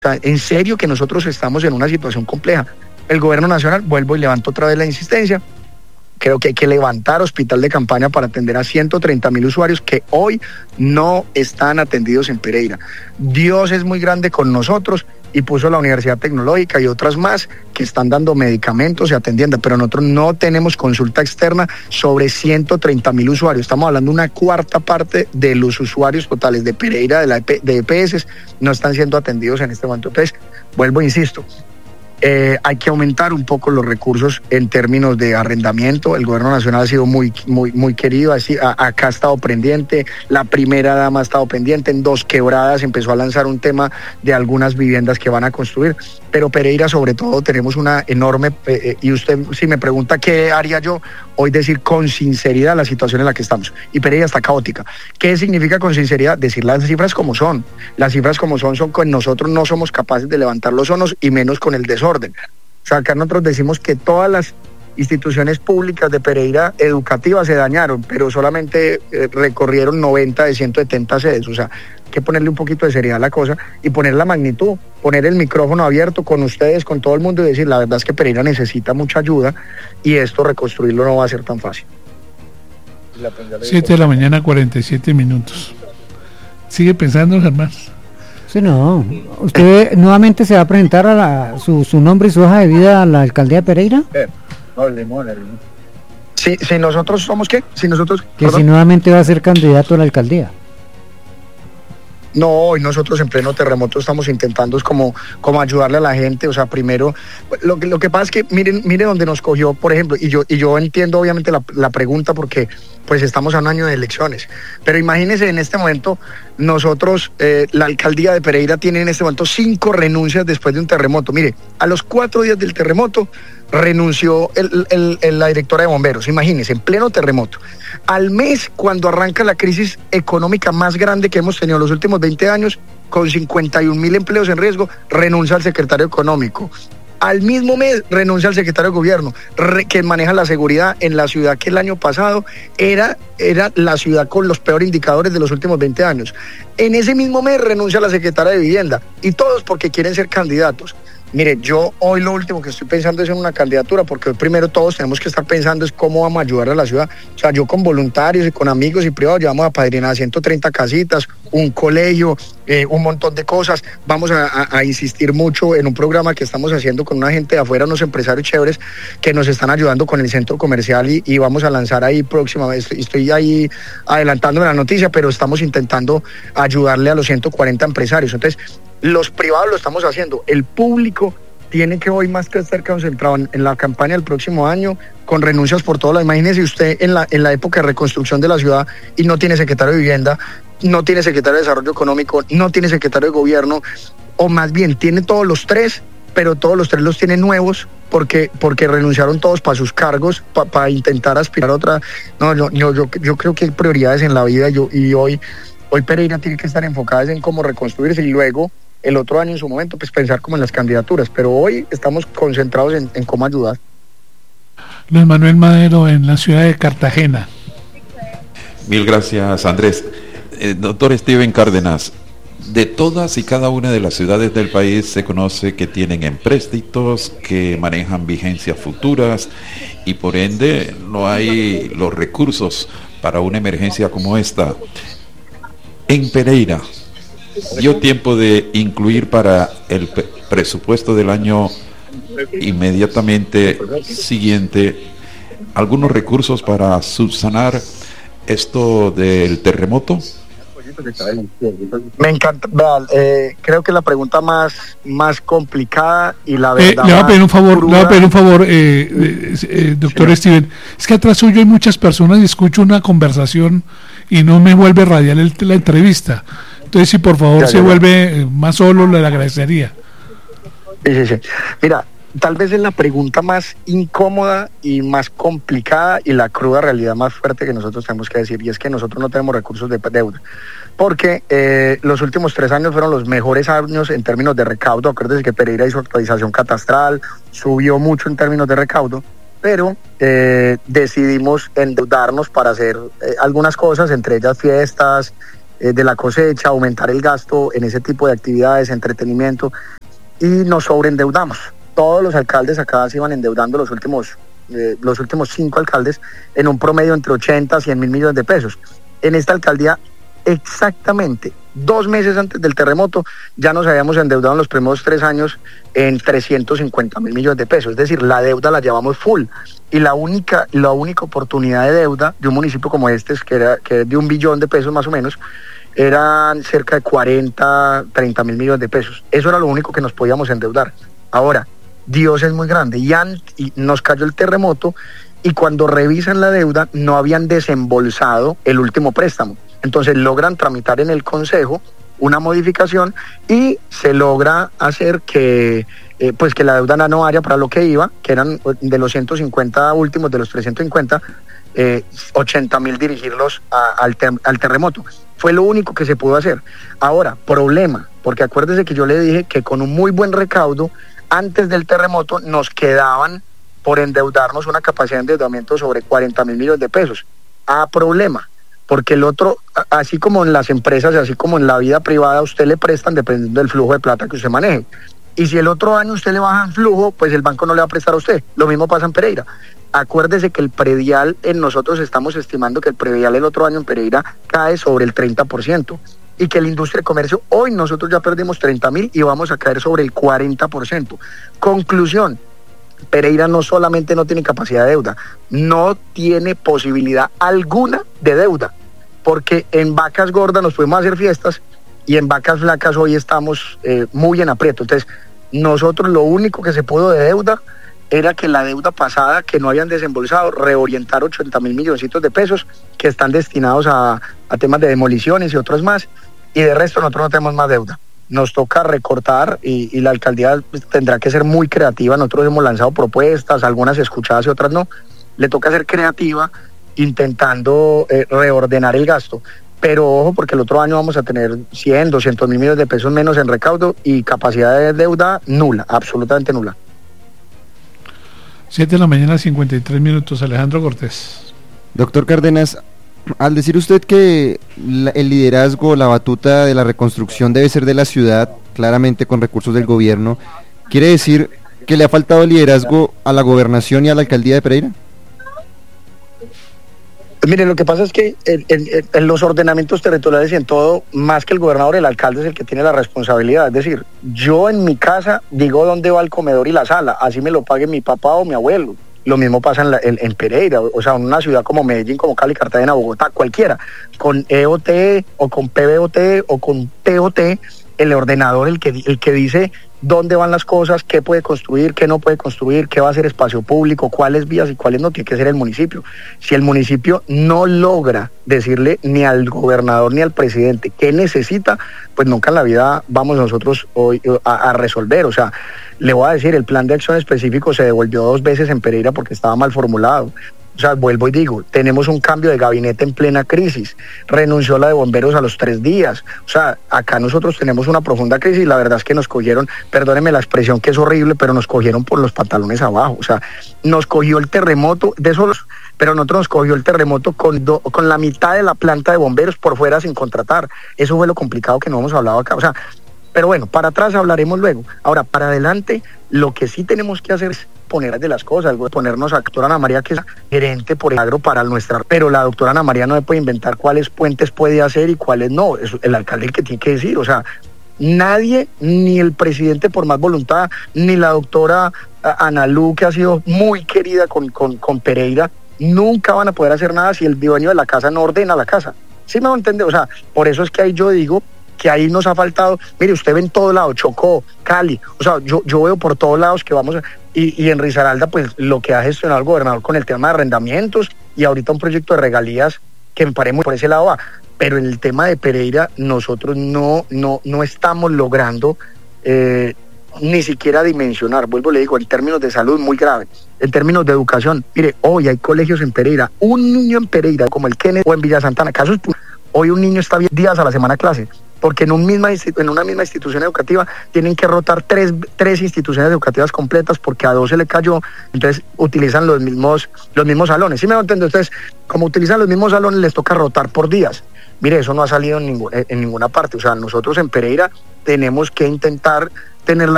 sea, en serio que nosotros estamos en una situación compleja. El gobierno nacional, vuelvo y levanto otra vez la insistencia, creo que hay que levantar hospital de campaña para atender a 130.000 usuarios que hoy no están atendidos en Pereira. Dios es muy grande con nosotros y puso la Universidad Tecnológica y otras más que están dando medicamentos y atendiendo, pero nosotros no tenemos consulta externa sobre 130.000 usuarios. Estamos hablando de una cuarta parte de los usuarios totales de Pereira, de EPS, no están siendo atendidos en este momento. Entonces, vuelvo e insisto, hay que aumentar un poco los recursos en términos de arrendamiento. El gobierno nacional ha sido muy querido, acá ha estado pendiente, la primera dama ha estado pendiente, en Dos Quebradas empezó a lanzar un tema de algunas viviendas que van a construir, pero Pereira sobre todo tenemos una enorme, y usted si me pregunta qué haría yo, hoy decir con sinceridad la situación en la que estamos, y Pereira está caótica. ¿Qué significa con sinceridad? Decir las cifras como son. Las cifras como son que nosotros no somos capaces de levantar los sonos y menos con el desorden. O sea, acá nosotros decimos que todas las instituciones públicas de Pereira educativas se dañaron, pero solamente recorrieron 90 de 170 sedes. O sea, hay que ponerle un poquito de seriedad a la cosa y poner la magnitud, poner el micrófono abierto con ustedes, con todo el mundo y decir, la verdad es que Pereira necesita mucha ayuda y esto reconstruirlo no va a ser tan fácil. 7 de la mañana, 47 minutos. ¿Sigue pensando, Germán? Sí, no. ¿Usted nuevamente se va a presentar a su nombre y su hoja de vida a la alcaldía de Pereira? Si nosotros somos ¿qué? Si nosotros... Que si nuevamente va a ser candidato a la alcaldía. No, hoy nosotros en pleno terremoto estamos intentando es como ayudarle a la gente. O sea, primero, lo que pasa es que miren dónde nos cogió, por ejemplo, y yo entiendo obviamente la pregunta porque pues estamos a un año de elecciones, pero imagínense en este momento nosotros, la alcaldía de Pereira tiene en este momento 5 renuncias después de un terremoto. Mire, a los 4 días del terremoto renunció la directora de bomberos, imagínense, en pleno terremoto. Al mes, cuando arranca la crisis económica más grande que hemos tenido en los últimos 20 años, con 51.000 empleos en riesgo, renuncia al secretario económico. Al mismo mes renuncia al secretario de gobierno, que maneja la seguridad en la ciudad que el año pasado era la ciudad con los peores indicadores de los últimos 20 años. En ese mismo mes renuncia la secretaria de vivienda, y todos porque quieren ser candidatos. Mire, yo hoy lo último que estoy pensando es en una candidatura, porque hoy primero todos tenemos que estar pensando es cómo vamos a ayudar a la ciudad. O sea, yo con voluntarios y con amigos y privados llevamos a padrinar 130 casitas, un colegio, un montón de cosas. Vamos a insistir mucho en un programa que estamos haciendo con una gente de afuera, unos empresarios chéveres que nos están ayudando con el centro comercial y vamos a lanzar ahí próximamente. Estoy ahí adelantándome la noticia, pero estamos intentando ayudarle a los 140 empresarios. Entonces, los privados lo estamos haciendo, el público tiene que hoy más que estar concentrado en la campaña del próximo año, con renuncias por todo lado. Imagínese usted en la época de reconstrucción de la ciudad y no tiene secretario de vivienda, no tiene secretario de desarrollo económico, no tiene secretario de gobierno, o más bien tiene todos los 3, pero todos los 3 los tiene nuevos porque renunciaron todos para sus cargos, para intentar aspirar a otra. Yo creo que hay prioridades en la vida y hoy Pereira tiene que estar enfocada en cómo reconstruirse y luego el otro año en su momento pues pensar como en las candidaturas, pero hoy estamos concentrados en cómo ayudar. Luis Manuel Madero en la ciudad de Cartagena. Mil gracias, Andrés. Doctor Steven Cárdenas, de todas y cada una de las ciudades del país se conoce que tienen empréstitos, que manejan vigencias futuras y por ende no hay los recursos para una emergencia como esta. En Pereira, ¿dio tiempo de incluir para el presupuesto del año inmediatamente siguiente algunos recursos para subsanar esto del terremoto? Me encanta, creo que la pregunta más complicada y la verdad le voy a pedir un favor, doctor Steven, es que atrás suyo hay muchas personas y escucho una conversación y no me vuelve radial la entrevista. Entonces, si por favor se vuelve más solo, le agradecería. Sí. Mira, tal vez es la pregunta más incómoda y más complicada y la cruda realidad más fuerte que nosotros tenemos que decir, y es que nosotros no tenemos recursos de deuda, porque los últimos 3 años fueron los mejores años en términos de recaudo. Acuérdense que Pereira hizo actualización catastral, subió mucho en términos de recaudo, pero decidimos endeudarnos para hacer algunas cosas, entre ellas fiestas, de la cosecha, aumentar el gasto en ese tipo de actividades, entretenimiento, y nos sobreendeudamos. Todos los alcaldes acá se iban endeudando, los últimos 5 alcaldes, en un promedio entre 80 a 100 mil millones de pesos. En esta alcaldía, exactamente 2 meses antes del terremoto, ya nos habíamos endeudado en los primeros 3 años en 350 mil millones de pesos. Es decir, la deuda la llevamos full. Y la única oportunidad de deuda de un municipio como este, que es de 1 billón de pesos más o menos, eran cerca de 40, 30 mil millones de pesos. Eso era lo único que nos podíamos endeudar. Ahora, Dios es muy grande y nos cayó el terremoto, y cuando revisan la deuda no habían desembolsado el último préstamo. Entonces logran tramitar en el Consejo una modificación y se logra hacer que que la deuda no vaya para lo que iba, que eran de los 150 últimos, de los 350, 80 mil dirigirlos al terremoto. Fue lo único que se pudo hacer. Ahora, problema, porque acuérdese que yo le dije que con un muy buen recaudo, antes del terremoto nos quedaban por endeudarnos una capacidad de endeudamiento sobre 40 mil millones de pesos. Problema, porque el otro, así como en las empresas y así como en la vida privada, a usted le prestan dependiendo del flujo de plata que usted maneje. Y si el otro año usted le baja el flujo, pues el banco no le va a prestar a usted. Lo mismo pasa en Pereira. Acuérdese que el predial, nosotros estamos estimando que el predial el otro año en Pereira cae sobre el 30%. Y que la industria de comercio, hoy nosotros ya perdimos 30 mil y vamos a caer sobre el 40%. Conclusión, Pereira no solamente no tiene capacidad de deuda, no tiene posibilidad alguna de deuda, porque en vacas gordas nos podemos hacer fiestas y en vacas flacas hoy estamos muy en aprieto. Entonces, nosotros lo único que se pudo de deuda era que la deuda pasada que no habían desembolsado, reorientar 80 mil milloncitos de pesos que están destinados a temas de demoliciones y otros más, y de resto nosotros no tenemos más deuda. Nos toca recortar y la alcaldía tendrá que ser muy creativa. Nosotros hemos lanzado propuestas, algunas escuchadas y otras no. Le toca ser creativa intentando reordenar el gasto. Pero ojo, porque el otro año vamos a tener 100, 200 mil millones de pesos menos en recaudo y capacidad de deuda nula, absolutamente nula. 7:53 a.m, Alejandro Cortés. Doctor Cárdenas, al decir usted que el liderazgo, la batuta de la reconstrucción debe ser de la ciudad, claramente con recursos del gobierno, ¿quiere decir que le ha faltado liderazgo a la gobernación y a la alcaldía de Pereira? Mire, lo que pasa es que en los ordenamientos territoriales y en todo, más que el gobernador, el alcalde es el que tiene la responsabilidad. Es decir, yo en mi casa digo dónde va el comedor y la sala, así me lo pague mi papá o mi abuelo. Lo mismo pasa en Pereira, o sea, en una ciudad como Medellín, como Cali, Cartagena, Bogotá, cualquiera, con EOT o con PBOT o con TOT, el ordenador el que dice dónde van las cosas, qué puede construir, qué no puede construir, qué va a ser espacio público, cuáles vías y cuáles no, tiene que ser el municipio. Si el municipio no logra decirle ni al gobernador ni al presidente qué necesita, pues nunca en la vida vamos nosotros hoy a resolver. O sea, le voy a decir, el plan de acción específico se devolvió 2 veces en Pereira porque estaba mal formulado. O sea, vuelvo y digo, tenemos un cambio de gabinete en plena crisis, renunció la de bomberos a los 3 días, o sea, acá nosotros tenemos una profunda crisis y la verdad es que nos cogieron, perdónenme la expresión que es horrible, pero nos cogieron por los pantalones abajo, o sea, nos cogió el terremoto, pero nosotros nos cogió el terremoto con la mitad de la planta de bomberos por fuera sin contratar. Eso fue lo complicado que no hemos hablado acá, o sea, pero bueno, para atrás hablaremos luego. Ahora, para adelante, lo que sí tenemos que hacer es poner de las cosas, ponernos a la doctora Ana María, que es gerente por el agro para nuestra, pero la doctora Ana María no me puede inventar cuáles puentes puede hacer y cuáles no, es el alcalde el que tiene que decir, o sea, nadie, ni el presidente por más voluntad, ni la doctora Ana Lu, que ha sido muy querida con Pereira, nunca van a poder hacer nada si el dueño de la casa no ordena la casa. ¿Sí me va a entender? O sea, por eso es que ahí yo digo que ahí nos ha faltado, mire, usted ve en todo lado, Chocó, Cali, o sea, yo veo por todos lados que vamos, y en Risaralda, pues lo que ha gestionado el gobernador con el tema de arrendamientos, y ahorita un proyecto de regalías que me parece muy por ese lado va, pero en el tema de Pereira, nosotros no estamos logrando ni siquiera dimensionar, vuelvo le digo, en términos de salud muy grave, en términos de educación, mire, hoy hay colegios en Pereira, un niño en Pereira, como el Kenneth o en Villa Santana, casos, hoy un niño está 10 días a la semana a clase, porque en una misma institución educativa tienen que rotar tres instituciones educativas completas porque a 2 se le cayó, entonces utilizan los mismos salones, ¿sí me va a entender? Entonces, como utilizan los mismos salones, les toca rotar por días. Mire, eso no ha salido en ninguna parte. O sea, nosotros en Pereira tenemos que intentar tener la